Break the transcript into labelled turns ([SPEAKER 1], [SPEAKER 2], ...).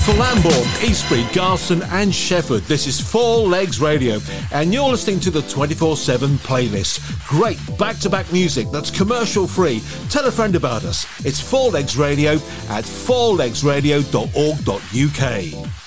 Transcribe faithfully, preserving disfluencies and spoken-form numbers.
[SPEAKER 1] for Lambourne, Eastbury, Garston and Shefford. This is Four Legs Radio and you're listening to the twenty-four seven playlist. Great back-to-back music that's commercial free. Tell a friend about us. It's Four Legs Radio at four legs radio dot org dot uk.